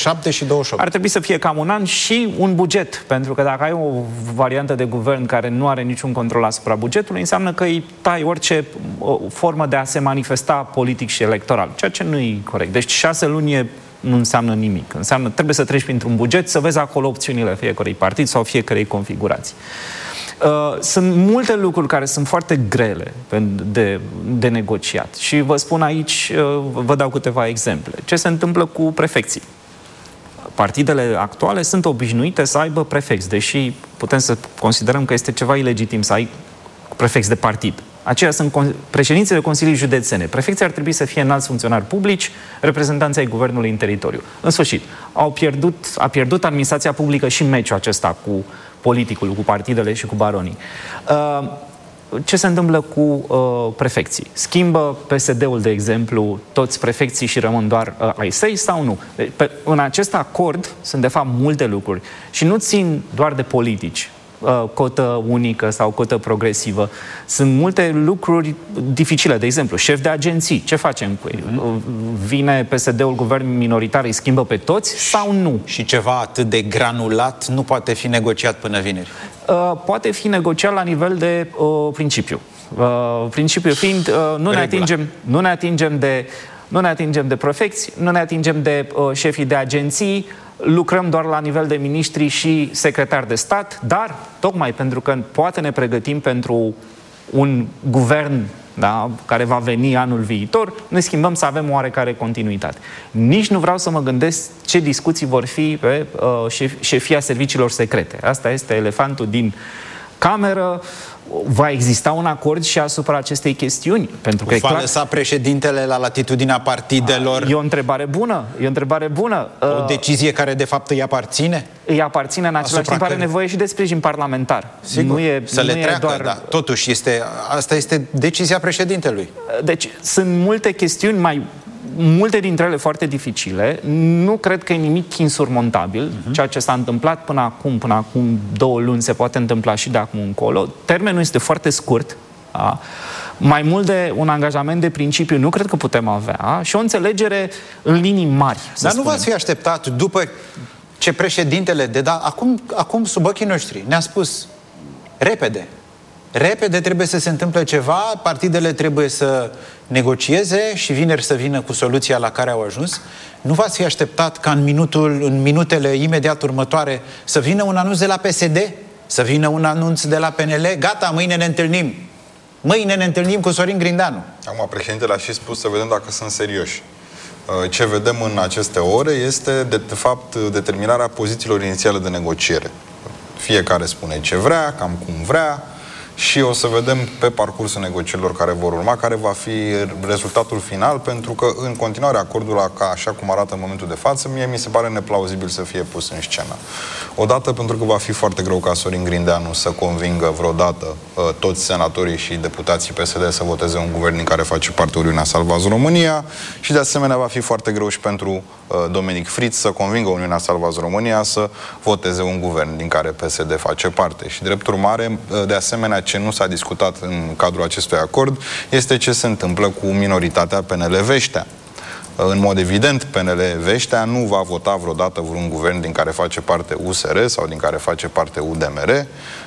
27 și 28. Ar trebui să fie cam un an și un buget, pentru că dacă ai o variantă de guvern care nu are niciun control asupra bugetului, înseamnă că îi tai orice formă de a se manifesta politic și electoral, ceea ce nu e corect. Deci 6 luni nu înseamnă nimic. Înseamnă, trebuie să treci printr-un buget, să vezi acolo opțiunile fiecărui partid sau fiecărei configurații. Sunt multe lucruri care sunt foarte grele de negociat și vă spun aici, vă dau câteva exemple. Ce se întâmplă cu prefecții? Partidele actuale sunt obișnuite să aibă prefecți, deși putem să considerăm că este ceva ilegitim să ai prefecți de partid. Aceia sunt președinții de consilii județene. Prefecții ar trebui să fie înalți funcționari publici, reprezentanții ai guvernului în teritoriu. În sfârșit, a pierdut administrația publică și meciul acesta cu politicul, cu partidele și cu baronii. Ce se întâmplă cu prefecții? Schimbă PSD-ul, de exemplu, toți prefecții și rămân doar ai săi sau nu? În acest acord sunt, de fapt, multe lucruri și nu țin doar de politici, cotă unică sau cotă progresivă. Sunt multe lucruri dificile. De exemplu, șef de agenții. Ce facem cu ei? Vine PSD-ul, guvern minoritar, îi schimbă pe toți sau nu? Și ceva atât de granulat nu poate fi negociat până vineri? Poate fi negociat la nivel de principiu. Principiul fiind, nu ne atingem de prefecți, nu ne atingem de șefii de agenții, lucrăm doar la nivel de miniștri și secretari de stat, dar tocmai pentru că poate ne pregătim pentru un guvern, da, care va veni anul viitor, ne schimbăm să avem oarecare continuitate. Nici nu vreau să mă gândesc ce discuții vor fi pe șefia serviciilor secrete. Asta este elefantul din cameră. Va exista un acord și asupra acestei chestiuni? Pentru că va lăsa președintele la latitudinea partidelor? E o întrebare bună. E o întrebare bună. O decizie care de fapt îi aparține? Îi aparține, în același timp are nevoie și de sprijin parlamentar. Sigur, să le treacă, doar... da. Totuși, asta este decizia președintelui. Deci, sunt multe chestiuni, multe dintre ele foarte dificile. Nu cred că e nimic insurmontabil. Ceea ce s-a întâmplat până acum 2 luni se poate întâmpla și de acum încolo. Termenul este foarte scurt. Da? Mai mult de un angajament de principiu nu cred că putem avea și o înțelegere în linii mari. Dar nu v-ați fi așteptat după ce președintele acum sub ochii noștri ne-a spus repede trebuie să se întâmple ceva, partidele trebuie să negocieze și vineri să vină cu soluția la care au ajuns. Nu v-ați fi așteptat ca în minutele imediat următoare să vină un anunț de la PSD, să vină un anunț de la PNL, gata, mâine ne întâlnim. Mâine ne întâlnim cu Sorin Grindeanu. Acum președintele a și spus să vedem dacă sunt serioși. Ce vedem în aceste ore este, de fapt, determinarea pozițiilor inițiale de negociere. Fiecare spune ce vrea, cam cum vrea, și o să vedem pe parcursul negocierilor care vor urma, care va fi rezultatul final, pentru că în continuare acordul, așa cum arată în momentul de față, mie mi se pare neplauzibil să fie pus în scenă. Odată pentru că va fi foarte greu ca Sorin Grindeanu să convingă vreodată toți senatorii și deputații PSD să voteze un guvern din care face parte Uniunea Salvați România, și de asemenea va fi foarte greu și pentru Dominic Fritz să convingă Uniunea Salvați România să voteze un guvern din care PSD face parte. Și drept urmare, de asemenea, ce nu s-a discutat în cadrul acestui acord este ce se întâmplă cu minoritatea PNL Veștea. În mod evident, PNL Veștea nu va vota vreodată vreun guvern din care face parte USR sau din care face parte UDMR,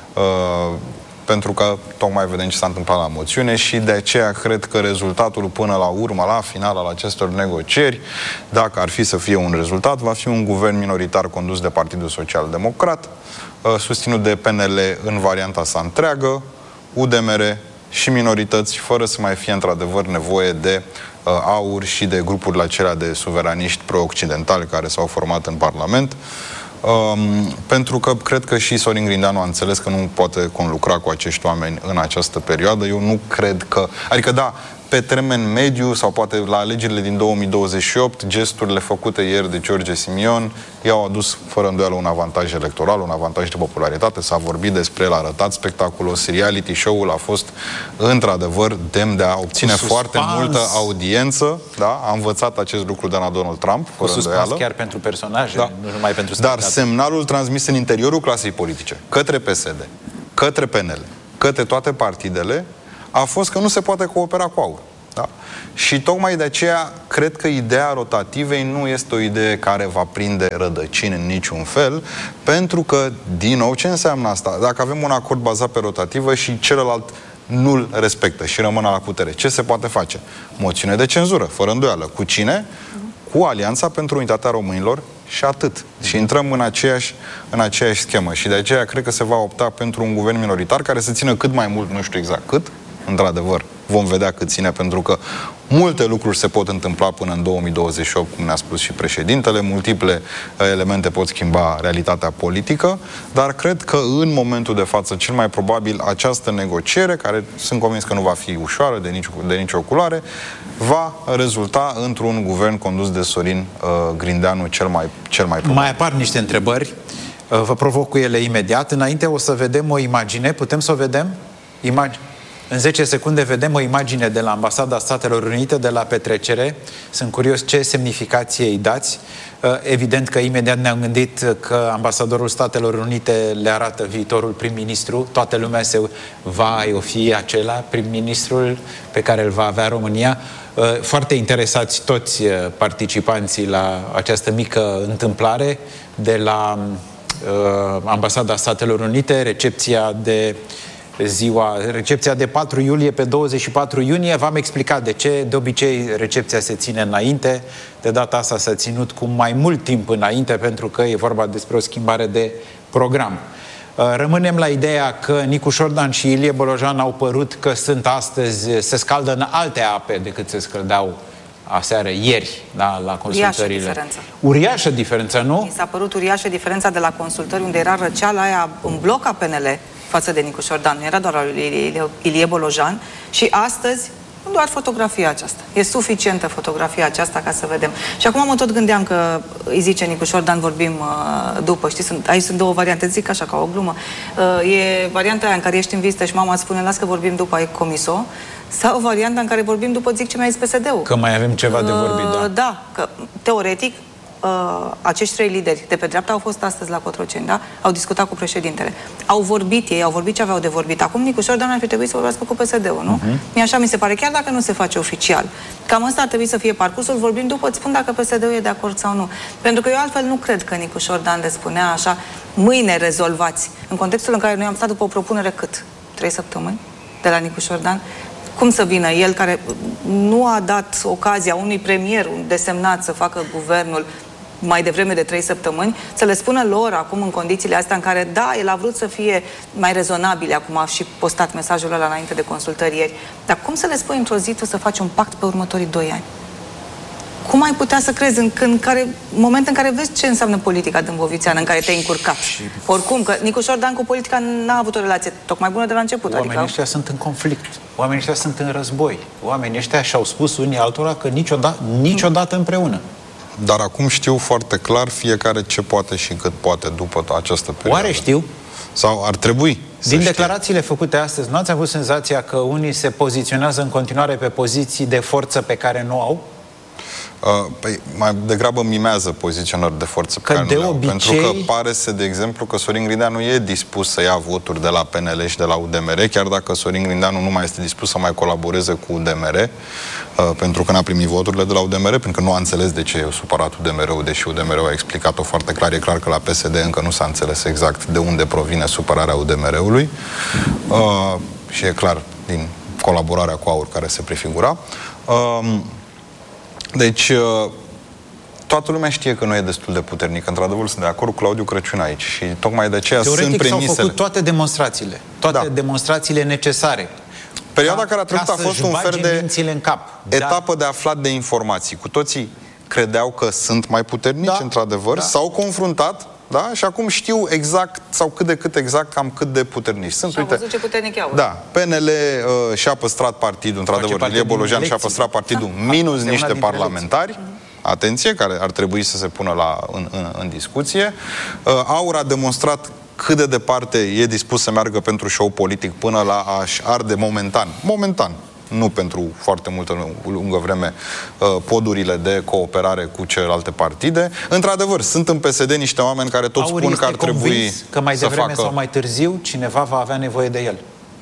pentru că tocmai vedem ce s-a întâmplat la moțiune și de aceea cred că rezultatul până la urmă, la final al acestor negocieri, dacă ar fi să fie un rezultat, va fi un guvern minoritar condus de Partidul Social Democrat, susținut de PNL în varianta sa întreagă, UDMR și minorități, fără să mai fie într-adevăr nevoie de AUR și de grupurile acelea de suveraniști pro-occidentali care s-au format în Parlament. Pentru că cred că și Sorin Grindeanu a înțeles că nu poate conlucra cu acești oameni în această perioadă. Eu nu cred că... Adică da, pe termen mediu sau poate la alegerile din 2028, gesturile făcute ieri de George Simion i-au adus fără îndoială un avantaj electoral, un avantaj de popularitate. S-a vorbit despre el, a arătat spectaculos, reality show-ul a fost într-adevăr demn de a obține foarte multă audiență. Da? A învățat acest lucru de la Donald Trump, fără îndoială. Chiar pentru personaje, da. Nu numai pentru spectator. Dar semnalul transmis în interiorul clasei politice, către PSD, către PNL, către toate partidele, a fost că nu se poate coopera cu AUR. Da? Și tocmai de aceea cred că ideea rotativei nu este o idee care va prinde rădăcini în niciun fel, pentru că, din nou, ce înseamnă asta? Dacă avem un acord bazat pe rotativă și celălalt nu-l respectă și rămâne la putere, ce se poate face? Moțiune de cenzură, fără îndoială. Cu cine? Cu Alianța pentru Unitatea Românilor și atât. Și intrăm în aceeași schemă. Și de aceea cred că se va opta pentru un guvern minoritar care să țină cât mai mult, nu știu exact cât, într-adevăr, vom vedea cât ține, pentru că multe lucruri se pot întâmpla până în 2028, cum ne-a spus și președintele, multiple elemente pot schimba realitatea politică, dar cred că în momentul de față, cel mai probabil, această negociere, care sunt convins că nu va fi ușoară de nicio culoare, va rezulta într-un guvern condus de Sorin Grindeanu cel mai probabil. Mai apar niște întrebări, vă provoc cu ele imediat. Înainte o să vedem o imagine, putem să o vedem? În 10 secunde vedem o imagine de la Ambasada Statelor Unite, de la petrecere. Sunt curios ce semnificație îi dați. Evident că imediat ne-am gândit că ambasadorul Statelor Unite le arată viitorul prim-ministru. Toată lumea o fi acela, prim-ministrul pe care îl va avea România. Foarte interesați toți participanții la această mică întâmplare de la Ambasada Statelor Unite, recepția de 4 iulie pe 24 iunie. V-am explicat de ce. De obicei recepția se ține înainte. De data asta s-a ținut cu mai mult timp înainte, pentru că e vorba despre o schimbare de program. Rămânem la ideea că Nicu Șordan și Ilie Bolojan au părut că sunt astăzi, se scaldă în alte ape decât se scăldeau aseară, ieri, da, la consultările. Uriașă diferență. Uriașă diferență, nu? Mi s-a părut uriașă diferența de la consultări, unde era răceala aia în bloc a PNL față de Nicu Șordan, nu era doar al lui Ilie Bolojan, și astăzi doar fotografia aceasta. E suficientă fotografia aceasta ca să vedem. Și acum mă tot gândeam că îi zice Nicu Șordan, vorbim după, știi, aici sunt două variante, zic așa ca o glumă. E varianta aia în care ești în vizită și mama spune, las că vorbim după, ai comis-o, sau varianta în care vorbim după, zic ce mi-a zis PSD-ul. Că mai avem ceva de vorbit, da. Da, că teoretic acești trei lideri de pe dreapta au fost astăzi la Cotroceni, da? Au discutat cu președintele. Au vorbit ei, au vorbit ce aveau de vorbit. Acum Nicu Șordan ar fi trebuit să vorbească cu PSD-ul, nu? Mie așa mi se pare, chiar dacă nu se face oficial. Cam asta ar trebui să fie parcursul, vorbim după, îți spun dacă PSD-ul e de acord sau nu. Pentru că eu altfel nu cred că Nicu Șordan le spunea așa, mâine rezolvați. În contextul în care noi am stat după o propunere cât? 3 săptămâni de la Nicu Șordan? Cum să vină el, care nu a dat ocazia unui premier, un desemnat, să facă guvernul mai devreme de 3 săptămâni, să le spună lor acum în condițiile astea în care, da, el a vrut să fie mai rezonabile, acum a și postat mesajul ăla înainte de consultări ieri, dar cum să le spui într-o zi tu să faci un pact pe următorii 2 ani? Cum ai putea să crezi în moment în care vezi ce înseamnă politica dâmbovițeană, în care te-ai încurcat? Oricum, că Nicu Șordan cu politica n-a avut o relație tocmai bună de la început. Oamenii ăștia sunt în conflict. Oamenii ăștia sunt în război. Oamenii ăștia și-au spus unii altora că niciodată împreună. Dar acum știu foarte clar fiecare ce poate și cât poate după această perioadă. Oare știu? Sau ar trebui să Din știe. declarațiile făcute astăzi, nu ați avut senzația că unii se poziționează în continuare pe poziții de forță pe care nu au? Păi, mai degrabă mimează poziționări de forță pe care nu le au. Pentru că pare să, de exemplu, că Sorin Grindeanu e dispus să ia voturi de la PNL și de la UDMR, chiar dacă Sorin Grindeanu nu mai este dispus să mai colaboreze cu UDMR, pentru că n-a primit voturile de la UDMR, pentru că nu a înțeles de ce e supărat UDMR-ul, deși UDMR-ul a explicat-o foarte clar. E clar că la PSD încă nu s-a înțeles exact de unde provine supărarea UDMR-ului și e clar din colaborarea cu AUR care se prefigura. Deci, toată lumea știe că nu e destul de puternic. Într-adevăr, sunt de acord cu Claudiu Crăciun aici. Și tocmai de aceea sunt premisele. Teoretic s-au făcut toate demonstrațiile. Toate demonstrațiile necesare. Perioada care a trecut a fost un fel de în cap. etapă de aflat de informații. Cu toții credeau că sunt mai puternici, într-adevăr, s-au confruntat, da? Și acum știu exact, sau cât de cât exact, cam cât de puternici sunt. Și au văzut ce puternic iau. Da, PNL și-a păstrat partidul, într-adevăr, Ilie Bolojan și-a păstrat partidul, minus niște parlamentari, atenție, care ar trebui să se pună în discuție. AUR a demonstrat cât de departe e dispus să meargă pentru show politic până la a-și arde momentan, nu pentru foarte multă lungă vreme, podurile de cooperare cu celelalte partide. Într-adevăr, sunt în PSD niște oameni care tot spun că ar trebui că mai să devreme facă... sau mai târziu cineva va avea nevoie de el.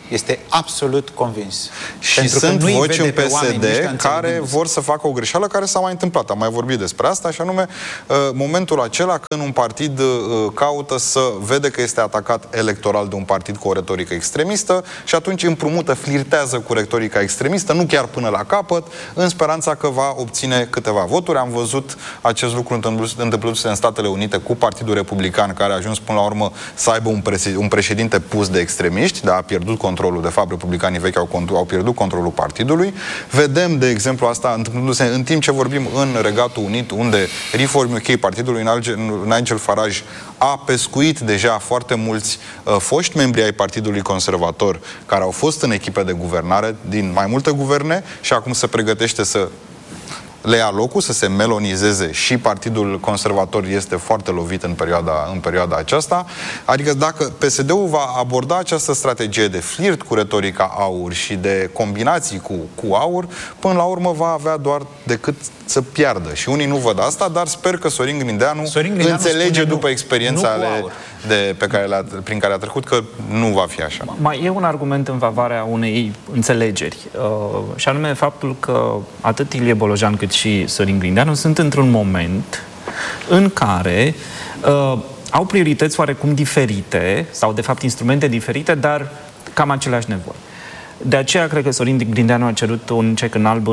Este absolut convins. Și Pentru sunt că nu-i voci vede în pe oameni PSD ăștia care înțelegându-se. vor să facă o greșeală care s-a mai întâmplat. Am mai vorbit despre asta, și anume momentul acela când un partid caută să vede că este atacat electoral de un partid cu o retorică extremistă și atunci împrumută, flirtează cu retorica extremistă, nu chiar până la capăt, în speranța că va obține câteva voturi. Am văzut acest lucru întâmplându-se în Statele Unite cu Partidul Republican, care a ajuns până la urmă să aibă un președinte pus de extremiști, dar a pierdut controlul. De fapt, republicanii vechi au pierdut controlul partidului. Vedem, de exemplu, asta întâmplându-se în timp ce vorbim în Regatul Unit, unde Reform UK, partidul Nigel Farage, a pescuit deja foarte mulți foști membri ai Partidului Conservator care au fost în echipe de guvernare din mai multe guverne și acum se pregătește să le ia locul, să se melonizeze, și Partidul Conservator este foarte lovit în perioada aceasta. Adică dacă PSD-ul va aborda această strategie de flirt cu retorica AUR și de combinații cu AUR, până la urmă va avea doar decât să piardă. Și unii nu văd asta, dar sper că Sorin Grindeanu înțelege după experiența prin care a trecut că nu va fi așa. Mai e un argument în favoarea unei înțelegeri, și anume faptul că atât Ilie Bolojan cât și Sorin Grindeanu sunt într-un moment în care au priorități oarecum diferite, sau de fapt instrumente diferite, dar cam aceleași nevoi. De aceea cred că Sorin Grindeanu a cerut un cec în alb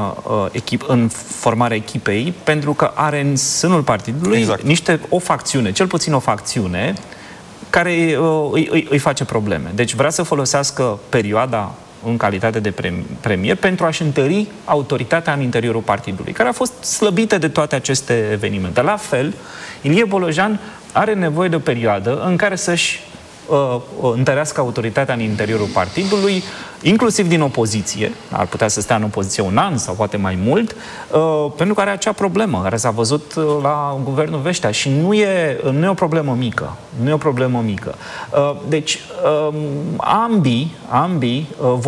în formarea echipei, pentru că are în sânul partidului o facțiune, cel puțin o facțiune, care îi face probleme. Deci vrea să folosească perioada în calitate de premier pentru a-și întări autoritatea în interiorul partidului, care a fost slăbită de toate aceste evenimente. La fel, Ilie Bolojan are nevoie de o perioadă în care să-și întărească autoritatea în interiorul partidului, inclusiv din opoziție, ar putea să stea în opoziție un an sau poate mai mult, pentru că are acea problemă care s-a văzut la guvernul Vestea și nu e o problemă mică. Nu e o problemă mică. Deci, ambii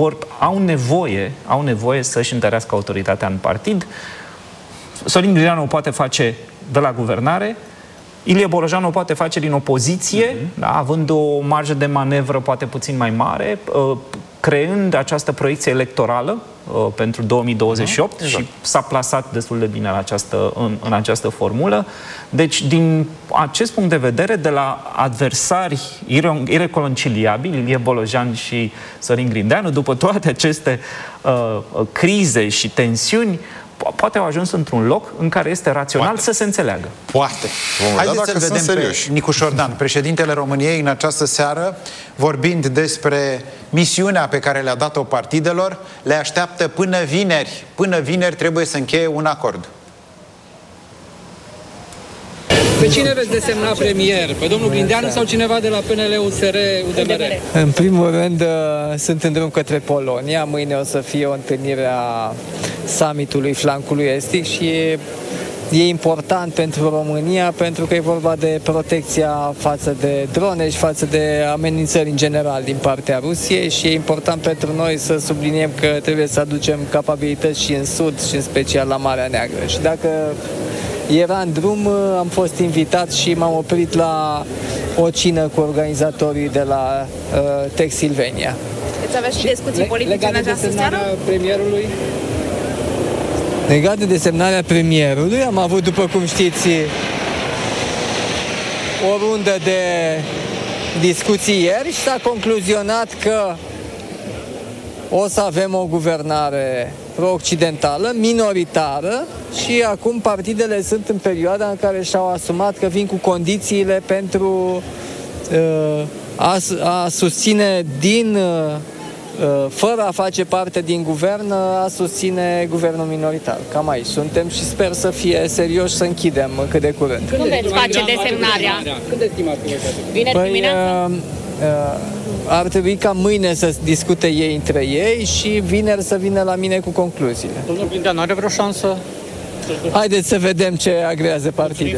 au nevoie să-și întărească autoritatea în partid. Sorin Grindeanu o poate face de la guvernare, Ilie Bolojan o poate face din opoziție, având o marjă de manevră poate puțin mai mare, creând această proiecție electorală pentru 2028 și s-a plasat destul de bine în această formulă. Deci, din acest punct de vedere, de la adversari ireconciliabili, Ilie Bolojan și Sorin Grindeanu, după toate aceste crize și tensiuni, poate au ajuns într-un loc în care este rațional să se înțeleagă. Poate. Haideți să-l vedem pe Nicu Șordan, președintele României, în această seară, vorbind despre misiunea pe care le-a dat-o partidelor. Le așteaptă până vineri. Până vineri trebuie să încheie un acord. Pe cine veți desemna premier? Pe domnul Grindeanu sau cineva de la PNL, USR, UDMR? În primul rând, sunt în drum către Polonia. Mâine o să fie o întâlnire a summitului flancului estic și e important pentru România pentru că e vorba de protecția față de drone și față de amenințări în general din partea Rusiei și e important pentru noi să subliniem că trebuie să aducem capabilități și în sud și în special la Marea Neagră. Și dacă era în drum, am fost invitat și m-am oprit la o cină cu organizatorii de la Textilvenia. Deci aveți și discuții politice în această seară? Premierului? Legat de desemnarea premierului, am avut, după cum știți, o rundă de discuții ieri și s-a concluzionat că o să avem o guvernare pro-occidentală, minoritară și acum partidele sunt în perioada în care și-au asumat că vin cu condițiile pentru a susține fără a face parte din guvern, a susține guvernul minoritar. Cam aici suntem și sper să fie serios să închidem cât de curând. Când veți face desemnarea? Când estimați că veți face? Vineri dimineața? Ar trebui ca mâine să discute ei între ei și vineri să vină la mine cu concluziile. Domnul Grindeanu are vreo șansă? Haideți să vedem ce agrează partidele.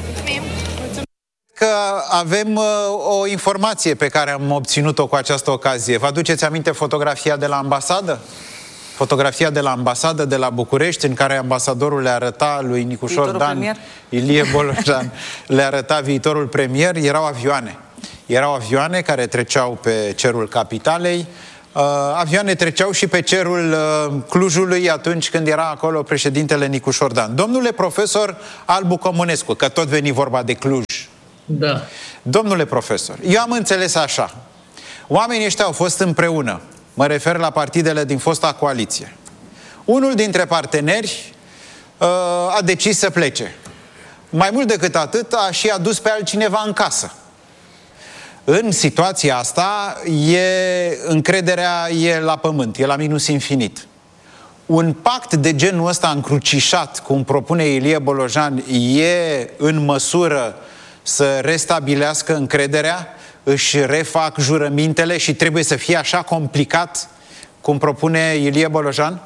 Că avem o informație pe care am obținut-o cu această ocazie. Vă aduceți aminte fotografia de la ambasadă? Fotografia de la ambasadă de la București, în care ambasadorul le arăta lui Nicu Șordan, Ilie Bolojan, le arăta viitorul premier. Erau avioane. Erau avioane care treceau pe cerul capitalei. avioane treceau și pe cerul Clujului atunci când era acolo președintele Nicu Șordan. Domnule profesor Albu Comănescu, că tot veni vorba de Cluj. Da. Domnule profesor, eu am înțeles așa. Oamenii ăștia au fost împreună. Mă refer la partidele din fosta coaliție. Unul dintre parteneri a decis să plece. Mai mult decât atât, a și adus pe altcineva în casă. În situația asta, încrederea e la pământ, e la minus infinit. Un pact de genul ăsta încrucișat, cum propune Ilie Bolojan, e în măsură să restabilească încrederea, își refac jurămintele și trebuie să fie așa complicat cum propune Ilie Bolojan?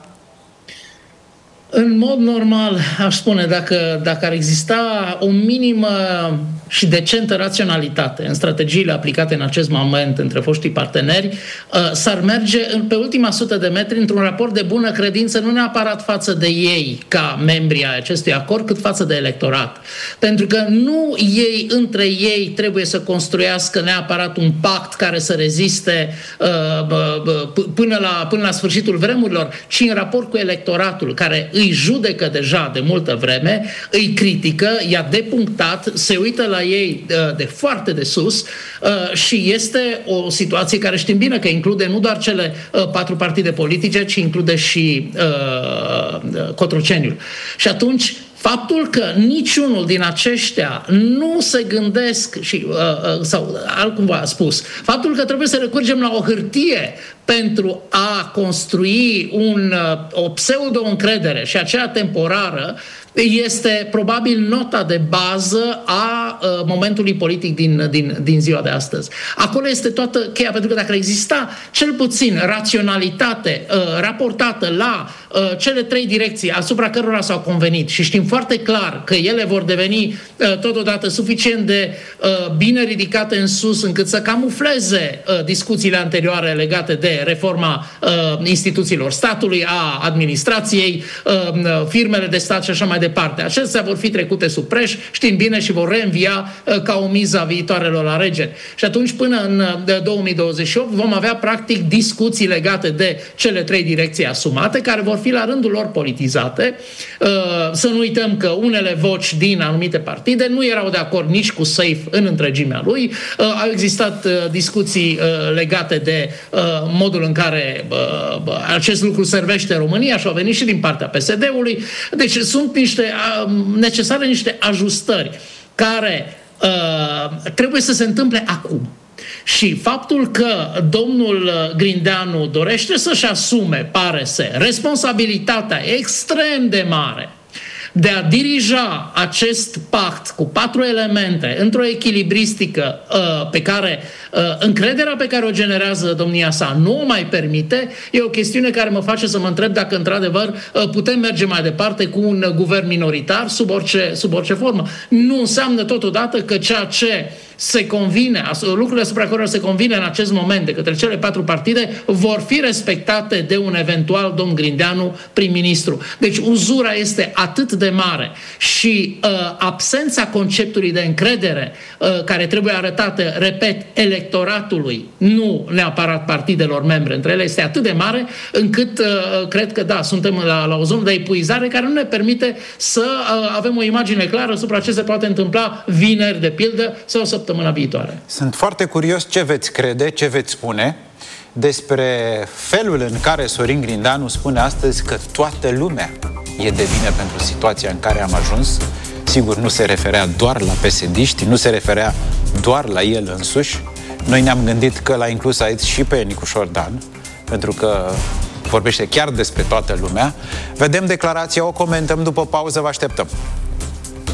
În mod normal, aș spune, dacă ar exista o minimă și decentă raționalitate în strategiile aplicate în acest moment între foștii parteneri, s-ar merge pe ultima sută de metri într-un raport de bună credință, nu neapărat față de ei ca membri ai acestui acord, cât față de electorat. Pentru că nu ei, între ei, trebuie să construiască neapărat un pact care să reziste până la sfârșitul vremurilor, ci în raport cu electoratul, care îi judecă deja de multă vreme, îi critică, i-a depunctat, se uită la ei de foarte de sus și este o situație care știm bine că include nu doar cele 4 partide politice, ci include și Cotroceniul. Și atunci faptul că niciunul din aceștia nu se gândesc sau altcumva spus, faptul că trebuie să recurgem la o hârtie pentru a construi o pseudo-încredere și aceea temporară este probabil nota de bază a momentului politic din ziua de astăzi. Acolo este toată cheia, pentru că dacă exista cel puțin raționalitate raportată la cele 3 direcții asupra cărora s-au convenit și știm foarte clar că ele vor deveni totodată suficient de bine ridicate în sus încât să camufleze discuțiile anterioare legate de reforma instituțiilor statului, a administrației, firmele de stat și așa mai departe. Acestea vor fi trecute sub preș, știm bine, și vor reînvia ca o miză a viitoarelor alegeri. Și atunci, până în 2028, vom avea practic discuții legate de cele 3 direcții asumate, care vor fi la rândul lor politizate. Să nu uităm că unele voci din anumite partide nu erau de acord nici cu SAFE în întregimea lui. Au existat discuții legate de modul în care acest lucru servește România și au venit și din partea PSD-ului. Deci sunt necesare niște ajustări care trebuie să se întâmple acum. Și faptul că domnul Grindeanu dorește să-și asume, pare să, responsabilitatea extrem de mare de a dirija acest pact cu 4 elemente într-o echilibristică pe care încrederea pe care o generează domnia sa nu o mai permite, e o chestiune care mă face să mă întreb dacă într-adevăr putem merge mai departe cu un guvern minoritar sub orice formă. Nu înseamnă totodată că ceea ce se convine, lucrurile asupra cărora se convine în acest moment de către cele 4 partide vor fi respectate de un eventual domn Grindeanu prim-ministru. Deci uzura este atât de mare și absența conceptului de încredere care trebuie arătată, repet, electoratului, nu neapărat partidelor membre între ele, este atât de mare încât cred că da, suntem la o zonă de epuizare care nu ne permite să avem o imagine clară asupra ce se poate întâmpla vineri, de pildă, sau săptămâna viitoare. Sunt foarte curios ce veți crede, ce veți spune despre felul în care Sorin Grindeanu spune astăzi că toată lumea e de vină pentru situația în care am ajuns. Sigur, nu se referea doar la PSD-ști, nu se referea doar la el însuși. Noi ne-am gândit că l-a inclus aici și pe Nicu Șordan, pentru că vorbește chiar despre toată lumea. Vedem declarația, o comentăm după pauză, vă așteptăm.